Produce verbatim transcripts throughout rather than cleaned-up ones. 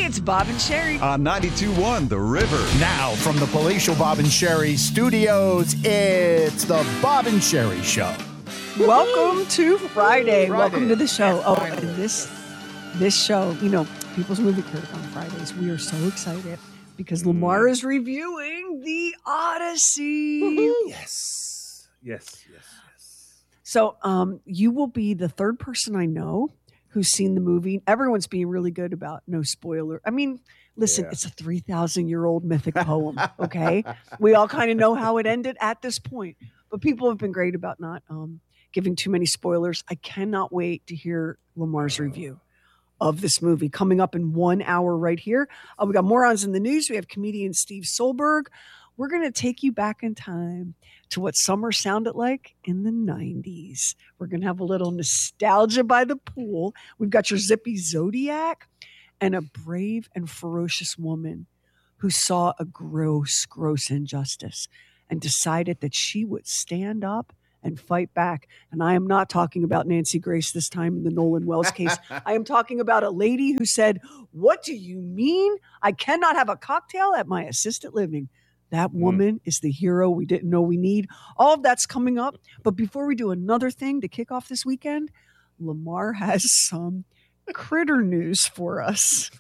it's Bob and Sherry. On ninety-two point one The River. Now, from the Palatial Bob and Sherry studios, it's the Bob and Sherry Show. Welcome to Friday. Friday. Welcome to the show. Oh, Friday. and this this show, you know, People's Movie Critic on Fridays. We are so excited because Lamar is reviewing The Odyssey. Yes. Yes, yes, yes. So um, you will be the third person I know who's seen the movie. Everyone's being really good about no spoiler. I mean, listen, Yeah. it's a three thousand year old mythic poem, okay? We all kind of know how it ended at this point. But people have been great about not um, giving too many spoilers. I cannot wait to hear Lamar's review of this movie coming up in one hour right here. Uh, we got Morons in the News. We have comedian Steve Solberg. We're going to take you back in time to what summer sounded like in the nineties. We're going to have a little nostalgia by the pool. We've got your zippy Zodiac and a brave and ferocious woman who saw a gross, gross injustice and decided that she would stand up and fight back. And I am not talking about Nancy Grace this time in the Nolan Wells case. I am talking about a lady who said, "What do you mean? I cannot have a cocktail at my assisted living." That woman mm. is the hero we didn't know we need. All of that's coming up. But before we do another thing to kick off this weekend, Lamar has some critter news for us.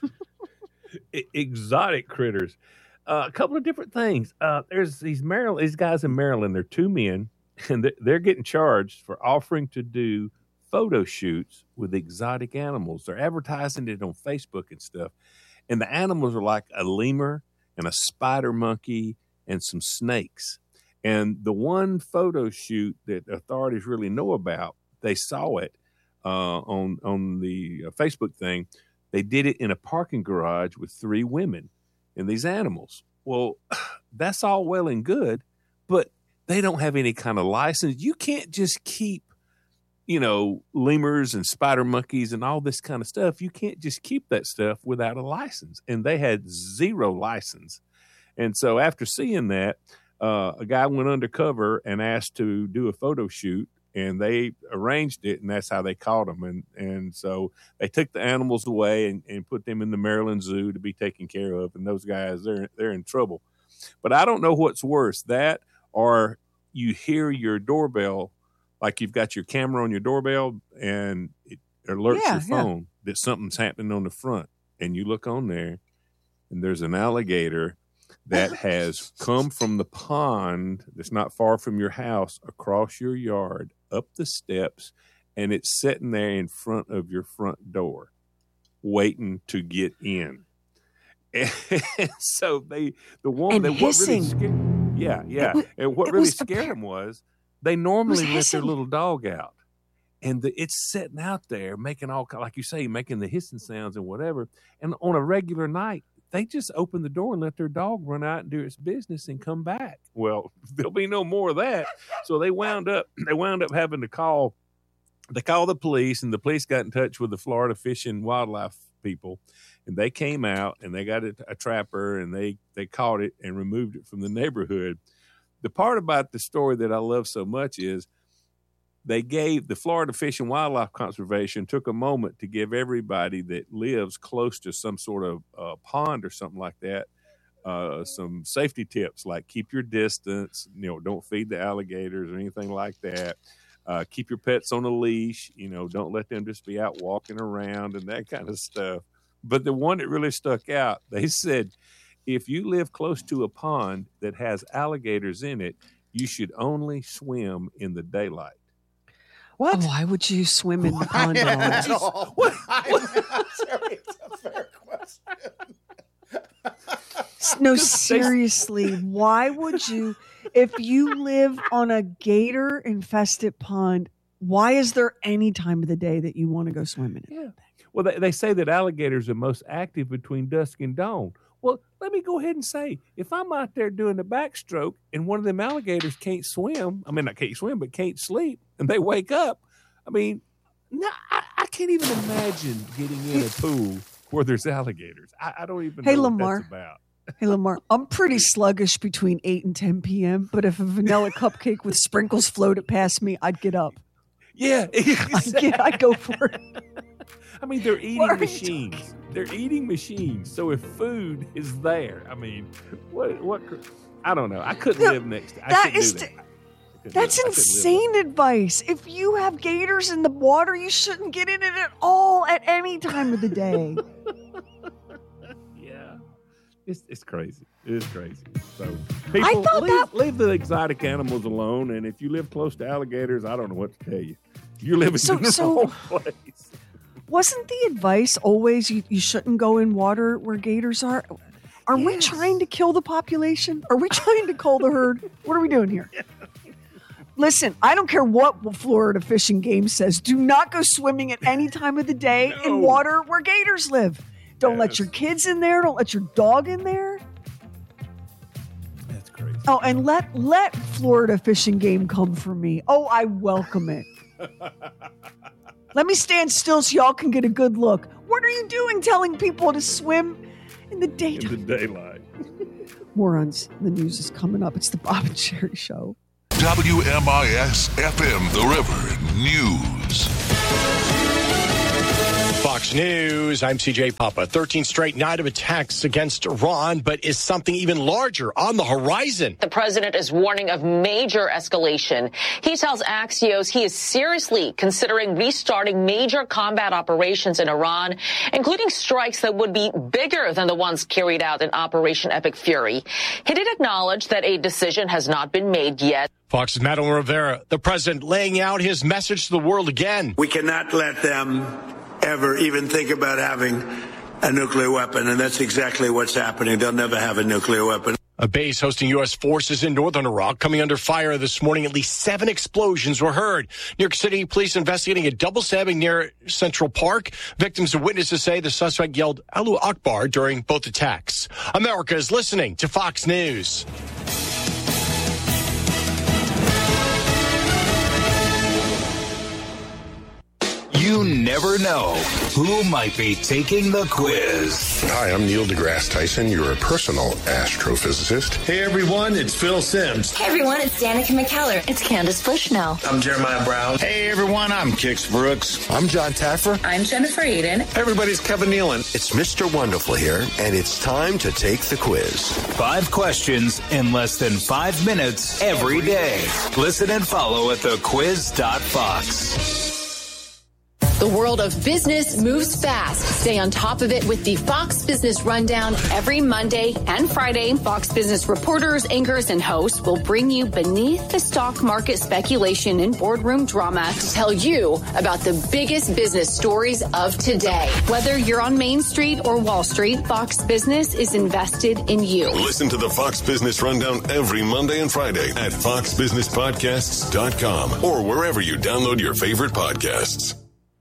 Exotic critters. Uh, a couple of different things. Uh, there's these Maryland, these guys in Maryland. They're two men, and they're getting charged for offering to do photo shoots with exotic animals. They're advertising it on Facebook and stuff. And the animals are like a lemur and a spider monkey and some snakes. And the one photo shoot that authorities really know about, they saw it uh, on on the uh, Facebook thing. They did it in a parking garage with three women and these animals. Well, that's all well and good, but they don't have any kind of license. You can't just keep, you know, lemurs and spider monkeys and all this kind of stuff. You can't just keep that stuff without a license. And they had zero license. And so after seeing that, uh, a guy went undercover and asked to do a photo shoot, and they arranged it, and that's how they caught them. And and so they took the animals away and, and put them in the Maryland Zoo to be taken care of. And those guys, they're they're in trouble. But I don't know what's worse, that or you hear your doorbell, like you've got your camera on your doorbell, and it alerts Yeah, your phone that something's happening on the front. And you look on there, and there's an alligator that has come from the pond that's not far from your house, across your yard, up the steps, and it's sitting there in front of your front door, waiting to get in. And so they, the one And that what really hissing. scared, yeah, yeah, was- and what it really was scared appar- them was they normally let their hissing. little dog out, and the, it's sitting out there making all, like you say, making the hissing sounds and whatever. And on a regular night, they just open the door and let their dog run out and do its business and come back. Well, there'll be no more of that. So they wound up, they wound up having to call, they called the police, and the police got in touch with the Florida Fish and Wildlife people, and they came out and they got a, a trapper, and they, they caught it and removed it from the neighborhood. The part about the story that I love so much is they gave the Florida Fish and Wildlife Conservation took a moment to give everybody that lives close to some sort of uh, pond or something like that uh, some safety tips, like keep your distance, you know, don't feed the alligators or anything like that. Uh, keep your pets on a leash, you know, don't let them just be out walking around and that kind of stuff. But the one that really stuck out, they said, if you live close to a pond that has alligators in it, you should only swim in the daylight. What? Why would you swim in the pond at all? At all. What? I'm not sure it's a fair question. No, seriously, why would you, if you live on a gator infested pond, why is there any time of the day that you want to go swimming in? Yeah. Well, they, they say that alligators are most active between dusk and dawn. Well, let me go ahead and say, if I'm out there doing the backstroke and one of them alligators can't swim, I mean, not can't swim, but can't sleep, and they wake up, I mean, no, I, I can't even imagine getting in a pool where there's alligators. I, I don't even Hey, know Lamar. what that's about. Hey, Lamar, I'm pretty sluggish between eight and ten p.m., but if a vanilla cupcake with sprinkles floated past me, I'd get up. Yeah, I'd, exactly. get, I'd go for it. I mean, they're eating What are you machines. they're eating machines. So if food is there, I mean, what? What? I don't know. I couldn't No, live next to. I that couldn't is do that. t- I couldn't That's live- I couldn't live insane advice. If you have gators in the water, you shouldn't get in it at all at any time of the day. Yeah, it's it's crazy. It is crazy. So people, thought leave, that- leave the exotic animals alone. And if you live close to alligators, I don't know what to tell you. You're living So- in the so- wrong place. Wasn't the advice always you, you shouldn't go in water where gators are? Are we Yes. trying to kill the population? Are we trying to cull the herd? What are we doing here? Listen, I don't care what Florida Fish and Game says. Do not go swimming at any time of the day No. in water where gators live. Don't let Yes. your kids in there. Don't let your dog in there. That's crazy. Oh, and let let Florida Fish and Game come for me. Oh, I welcome it. Let me stand still so y'all can get a good look. What are you doing telling people to swim in the In daytime? the daylight. Morons. The news is coming up. It's the Bob and Sherry Show. W M I S F M, The River News. Fox News, I'm C J Papa. thirteenth straight night of attacks against Iran, but is something even larger on the horizon? The president is warning of major escalation. He tells Axios he is seriously considering restarting major combat operations in Iran, including strikes that would be bigger than the ones carried out in Operation Epic Fury. He did acknowledge that a decision has not been made yet. Fox's Madeline Rivera, the president laying out his message to the world again. We cannot let them ever even think about having a nuclear weapon, and that's exactly what's happening. They'll never have a nuclear weapon. A base hosting U S forces in northern Iraq coming under fire this morning. At least seven explosions were heard. New York City police investigating a double stabbing near Central Park. Victims and witnesses say the suspect yelled Allahu Akbar during both attacks. America is listening to Fox News. You never know who might be taking the quiz. Hi, I'm Neil deGrasse Tyson, your personal astrophysicist. Hey everyone, it's Phil Sims. Hey everyone, it's Danica McKellar. It's Candace Bushnell. I'm Jeremiah Brown. Hey everyone, I'm Kix Brooks. I'm John Taffer. I'm Jennifer Aiden. Hey everybody's Kevin Nealon. It's Mister Wonderful here, and it's time to take the quiz. Five questions in less than five minutes every day. Listen and follow at the quiz dot fox. The world of business moves fast. Stay on top of it with the Fox Business Rundown every Monday and Friday. Fox Business reporters, anchors, and hosts will bring you beneath the stock market speculation and boardroom drama to tell you about the biggest business stories of today. Whether you're on Main Street or Wall Street, Fox Business is invested in you. Listen to the Fox Business Rundown every Monday and Friday at fox business podcasts dot com or wherever you download your favorite podcasts.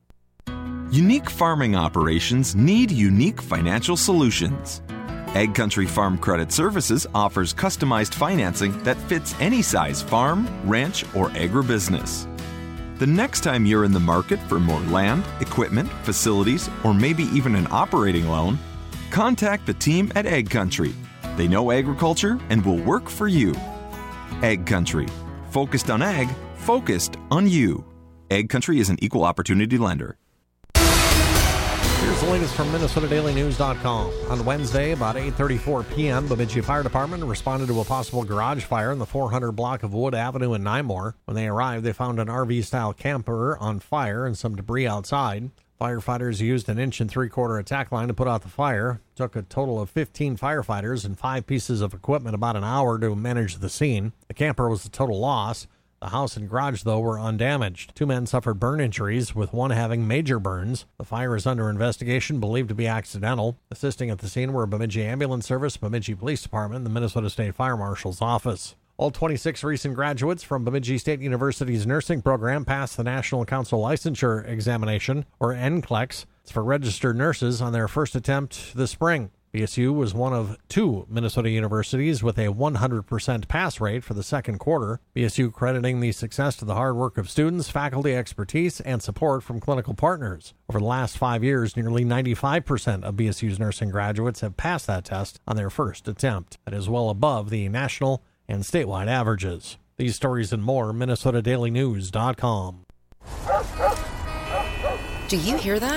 Unique farming operations need unique financial solutions. Egg Country Farm Credit Services offers customized financing that fits any size farm, ranch, or agribusiness. The next time you're in the market for more land, equipment, facilities, or maybe even an operating loan, contact the team at Egg Country. They know agriculture and will work for you. Egg Country. Focused on ag, focused on you. Egg Country is an equal opportunity lender. Here's the latest from Minnesota Daily News dot com. On Wednesday, about eight thirty-four p.m., Bemidji Fire Department responded to a possible garage fire in the four hundred block of Wood Avenue in Nymore. When they arrived, they found an R V-style camper on fire and some debris outside. Firefighters used an inch and three-quarter attack line to put out the fire. It took a total of fifteen firefighters and five pieces of equipment about an hour to manage the scene. The camper was a total loss. The house and garage, though, were undamaged. Two men suffered burn injuries, with one having major burns. The fire is under investigation, believed to be accidental. Assisting at the scene were Bemidji Ambulance Service, Bemidji Police Department, and the Minnesota State Fire Marshal's Office. All twenty-six recent graduates from Bemidji State University's nursing program passed the National Council Licensure Examination, or N C L E X. It's for registered nurses on their first attempt this spring. B S U was one of two Minnesota universities with a one hundred percent pass rate for the second quarter. B S U crediting the success to the hard work of students, faculty expertise, and support from clinical partners. Over the last five years, nearly ninety-five percent of B S U's nursing graduates have passed that test on their first attempt. That is well above the national and statewide averages. These stories and more, Minnesota Daily News dot com. Do you hear that?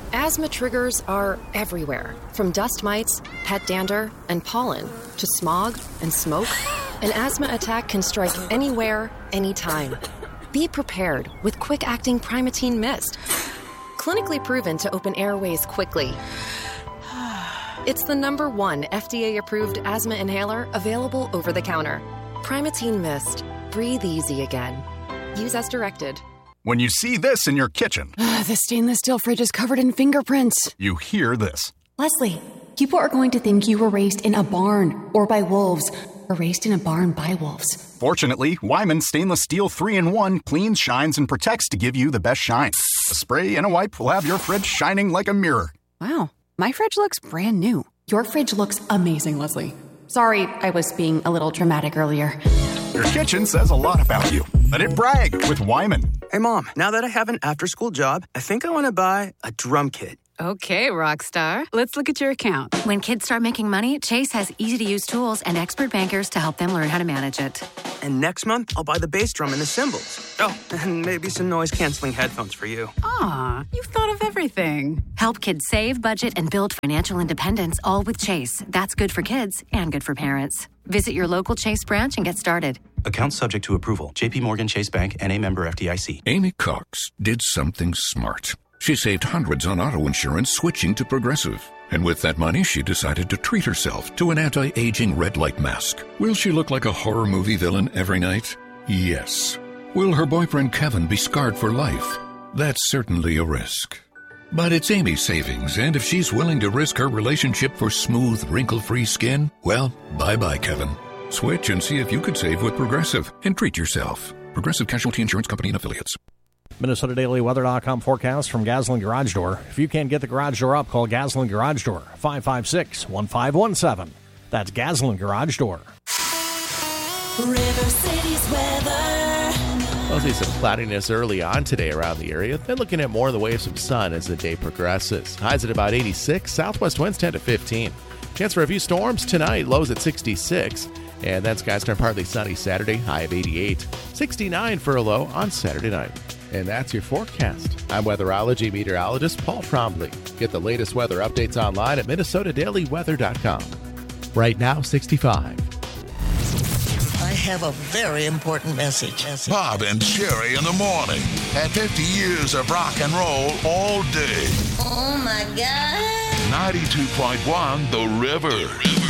Asthma triggers are everywhere, from dust mites, pet dander, and pollen, to smog and smoke. An asthma attack can strike anywhere, anytime. Be prepared with quick-acting Primatene Mist. Clinically proven to open airways quickly. It's the number one F D A-approved asthma inhaler available over the counter. Primatene Mist. Breathe easy again. Use as directed. When you see this in your kitchen, The stainless steel fridge is covered in fingerprints. you hear this. Leslie, people are going to think you were raised in a barn or by wolves, or raised in a barn by wolves. Fortunately, Wyman Stainless Steel three in one cleans, shines, and protects to give you the best shine. A spray and a wipe will have your fridge shining like a mirror. Wow, my fridge looks brand new. Your fridge looks amazing, Leslie. Sorry, I was being a little dramatic earlier. Your kitchen says a lot about you. Let it brag with Wyman. Hey, Mom, now that I have an after-school job, I think I want to buy a drum kit. Okay, Rockstar. Let's look at your account. When kids start making money, Chase has easy-to-use tools and expert bankers to help them learn how to manage it. And next month, I'll buy the bass drum and the cymbals. Oh, and maybe some noise-canceling headphones for you. Aw, you've thought of everything. Help kids save, budget, and build financial independence, all with Chase. That's good for kids and good for parents. Visit your local Chase branch and get started. Account subject to approval. J P Morgan Chase Bank, N A member F D I C. Amy Cox did something smart. She saved hundreds on auto insurance switching to Progressive. And with that money, she decided to treat herself to an anti-aging red light mask. Will she look like a horror movie villain every night? Yes. Will her boyfriend Kevin be scarred for life? That's certainly a risk. But it's Amy's savings, and if she's willing to risk her relationship for smooth, wrinkle-free skin, well, bye-bye, Kevin. Switch and see if you could save with Progressive and treat yourself. Progressive Casualty Insurance Company and Affiliates. Minnesota Daily Weather dot com forecast from Gaslin Garage Door. If you can't get the garage door up, call Gaslin Garage Door, five five six, one five one seven. That's Gaslin Garage Door. River City's weather. We'll see some cloudiness early on today around the area, then looking at more in the way of some sun as the day progresses. Highs at about eighty-six, southwest winds ten to fifteen. Chance for a few storms tonight, lows at sixty-six. And then skies turn partly sunny Saturday, high of eighty-eight. sixty-nine for a low on Saturday night. And that's your forecast. I'm weatherology meteorologist Paul Trombley. Get the latest weather updates online at Minnesota Daily Weather dot com. Right now, sixty-five. I have a very important message. Bob and Sherry in the morning. At fifty years of rock and roll all day. Oh, my God. ninety-two point one The River.